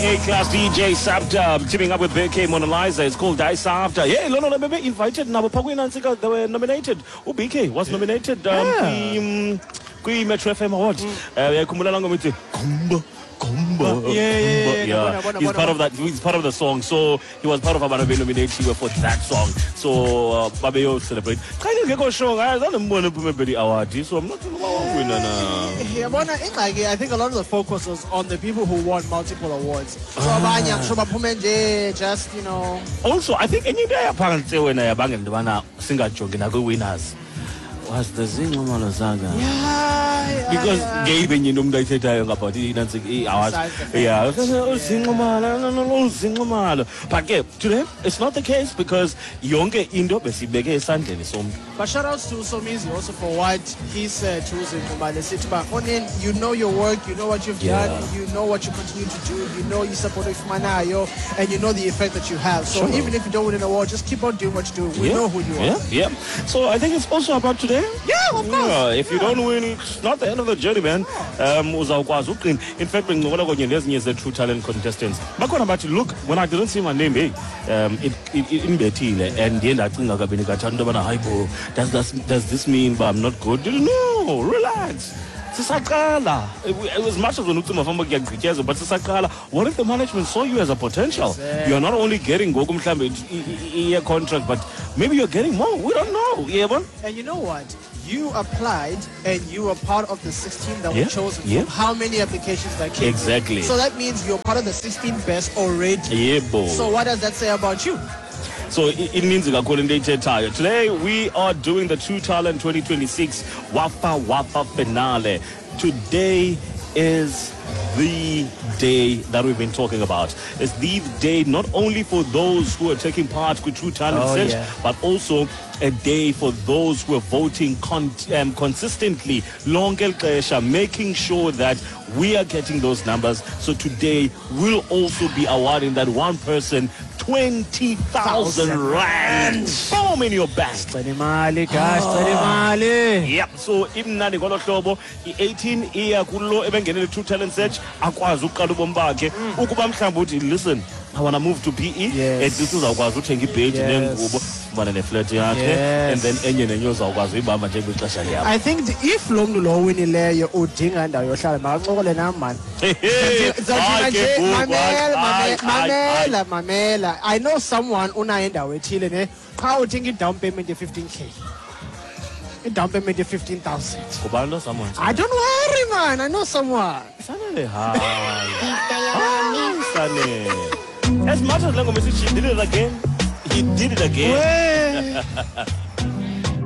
A-class DJ Sabta teaming up with BK Mona Lisa. It's called Die Sabta. Yeah, no, they invited Nabo Pagwin and Sika. They were nominated. Oh, BK was nominated. Kui Metro FM Award. Kumula Langomiti. Kumba. Yeah. He's part of that. He's part of the song. So he was part of our nominated for that song. So Babeo celebrate. Kind of get show. I don't want to put the award. So I'm not going to win. I think a lot of the focus was on the people who won multiple awards. Just Also, I think any day apparently when I bang and the singer joke and I go winners. Was the Zingomalo Saga? Yeah. Because Gabe and you know that about it, Zingomalo. But today it's not the case because younger Indo Besibeke Sunday. But shout outs to Somizi also for what he's choosing for the city. But Onin, you know your work, you know what you've done, you know what you continue to do, you know you support Manayo, and you know the effect that you have. So even if you don't win an award, just keep on doing what you do. We know who you are. Yeah. So I think it's also about today. Yeah, of course. If you don't win, it's not the end of the journey, man. In fact, when the True Talent contestants, but look, when I didn't see my name, in Betile, and the end I think does this mean but I'm not good? No, relax. Sisakala. It was much of the Nutuma Famba Gaza, but Sisakala, what if the management saw you as a potential? You're not only getting Gogum year contract, but maybe you're getting more. We don't know. Yeah, and you know what? You applied and you were part of the 16 that were chosen. From how many applications that came? Exactly. So that means you're part of the 16 best already. Yeah, boy. So what does that say about you? So it means today we are doing the True Talent 2026 Wafa finale. Today is the day that we've been talking about. It's the day not only for those who are taking part with True Talent Search, but also a day for those who are voting consistently, making sure that we are getting those numbers. So today we'll also be awarding that one person 20,000 rand. Boom in your bank. Yep. So even now, 18 year kulo ebengenele True Talent Search akwazi uqala ubombakhe ukuba mhlawumbe listen, I want to move to PE. This is ukwazi uthenga ibhedi nengubo bana neflat yakhe and then enye nenye uzawukwazi uyibamba nje kwixesha liyapha. I think if lo muntu lo winileyo udinga indawo yohlala makancokole nam man. Mamela. I know someone unayo indawo ethile ne qha udinga i-down payment ye-15k. I-down payment ye-15,000. Kubani someone? I don't worry man, I know someone. As much as Langomisi did it again, he did it again.